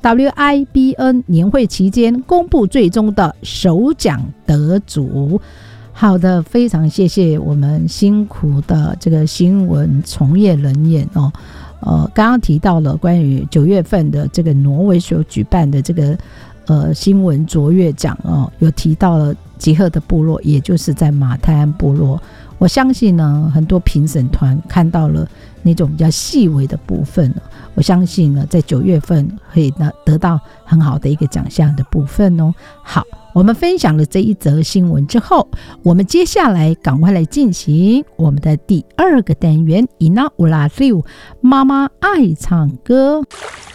WIBN 年会期间公布最终的首奖得主。好的，非常谢谢我们辛苦的这个新闻从业人员哦。刚刚提到了关于9月份的这个挪威所举办的这个新闻卓越奖哦，有提到了集合的部落，也就是在马太安部落。我相信呢，很多评审团看到了那种比较细微的部分，我相信呢，在9月份可以得到很好的一个奖项的部分哦。好，我们分享了这一则新闻之后，我们接下来赶快来进行我们的第2个单元，Ina Ula Liu 妈妈爱唱歌。